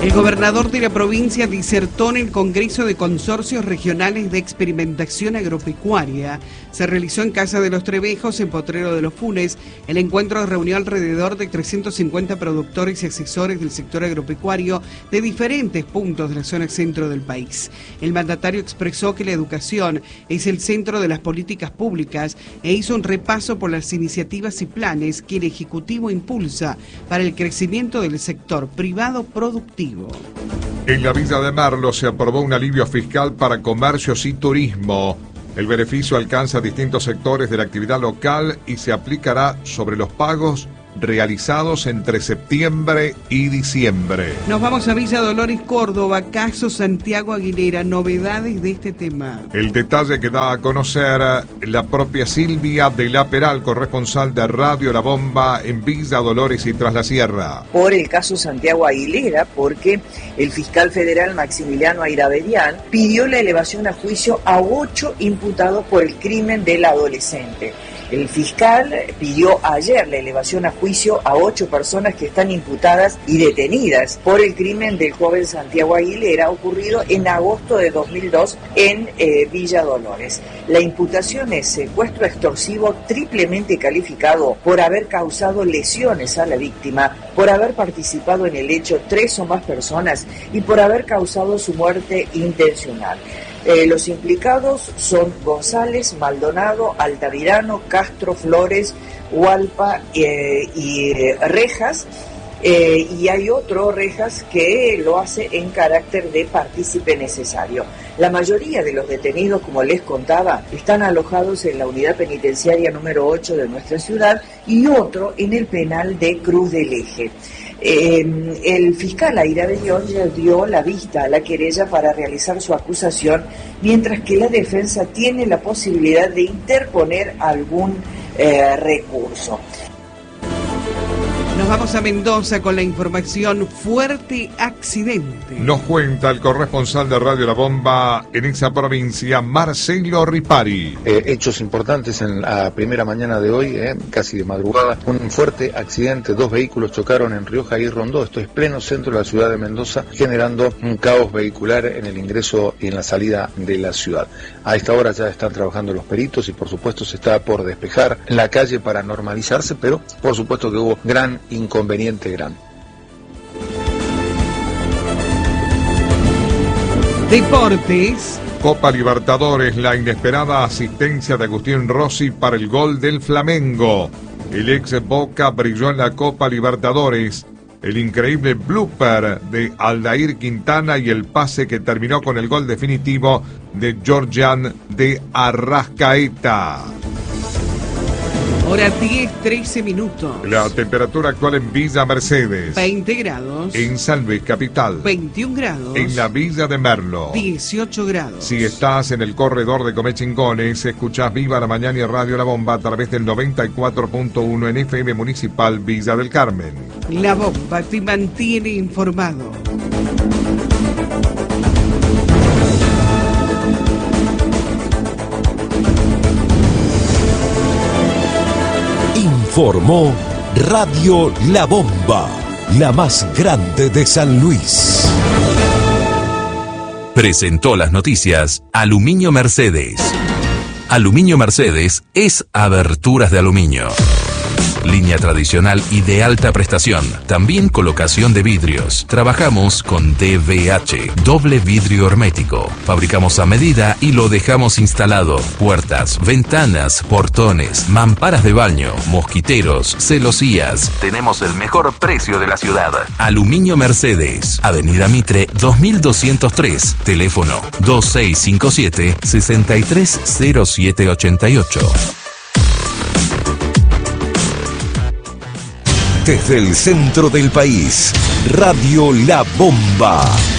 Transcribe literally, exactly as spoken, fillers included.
El gobernador de la provincia disertó en el Congreso de Consorcios Regionales de Experimentación Agropecuaria. Se realizó en Casa de los Trevejos, en Potrero de los Funes. El encuentro reunió alrededor de trescientos cincuenta productores y asesores del sector agropecuario de diferentes puntos de la zona centro del país. El mandatario expresó que la educación es el centro de las políticas públicas e hizo un repaso por las iniciativas y planes que el Ejecutivo impulsa para el crecimiento del sector privado productivo. En la Villa de Merlo se aprobó un alivio fiscal para comercios y turismo. El beneficio alcanza a distintos sectores de la actividad local y se aplicará sobre los pagos realizados entre septiembre y diciembre. Nos vamos a Villa Dolores, Córdoba, caso Santiago Aguilera, novedades de este tema. El detalle que da a conocer la propia Silvia de la Peral, corresponsal de Radio La Bomba en Villa Dolores y Tras la Sierra. Por el caso Santiago Aguilera, porque el fiscal federal Maximiliano Airavedian pidió la elevación a juicio a ocho imputados por el crimen del adolescente. El fiscal pidió ayer la elevación a juicio a ocho personas que están imputadas y detenidas por el crimen del joven Santiago Aguilera ocurrido en agosto de dos mil dos en eh, Villa Dolores. La imputación es secuestro extorsivo triplemente calificado por haber causado lesiones a la víctima, por haber participado en el hecho tres o más personas y por haber causado su muerte intencional. Eh, los implicados son González, Maldonado, Altamirano, Castro, Flores, Hualpa eh, y eh, Rejas, eh, y hay otro, Rejas, que lo hace en carácter de partícipe necesario. La mayoría de los detenidos, como les contaba, están alojados en la unidad penitenciaria número ocho de nuestra ciudad y otro en el penal de Cruz del Eje. Eh, el fiscal Airavedian ya dio la vista a la querella para realizar su acusación, mientras que la defensa tiene la posibilidad de interponer algún eh, recurso. Nos vamos a Mendoza con la información fuerte accidente. Nos cuenta el corresponsal de Radio La Bomba en esa provincia, Marcelo Ripari. Eh, hechos importantes en la primera mañana de hoy, eh, casi de madrugada. Un fuerte accidente, dos vehículos chocaron en Rioja y Rondó. Esto es pleno centro de la ciudad de Mendoza, generando un caos vehicular en el ingreso y en la salida de la ciudad. A esta hora ya están trabajando los peritos y por supuesto se está por despejar la calle para normalizarse, pero por supuesto que hubo gran inconveniente grande. Deportes. Copa Libertadores, la inesperada asistencia de Agustín Rossi para el gol del Flamengo. El ex Boca brilló en la Copa Libertadores. El increíble blooper de Aldair Quintana y el pase que terminó con el gol definitivo de Georgian de Arrascaeta. Hora diez, trece minutos. La temperatura actual en Villa Mercedes. veinte grados. En San Luis Capital. veintiún grados. En la Villa de Merlo. dieciocho grados. Si estás en el corredor de Comechingones, escuchás Viva la Mañana y Radio La Bomba a través del noventa y cuatro punto uno en F M Municipal Villa del Carmen. La Bomba te mantiene informado. Informó Radio La Bomba, la más grande de San Luis. Presentó las noticias Aluminio Mercedes. Aluminio Mercedes es aberturas de aluminio. Línea tradicional y de alta prestación. También colocación de vidrios. Trabajamos con D V H, doble vidrio hermético. Fabricamos a medida y lo dejamos instalado. Puertas, ventanas, portones, mamparas de baño, mosquiteros, celosías. Tenemos el mejor precio de la ciudad. Aluminio Mercedes. Avenida Mitre dos mil doscientos tres. Teléfono dos seis cinco siete, seis tres cero siete ocho ocho. Desde el centro del país, Radio La Bomba.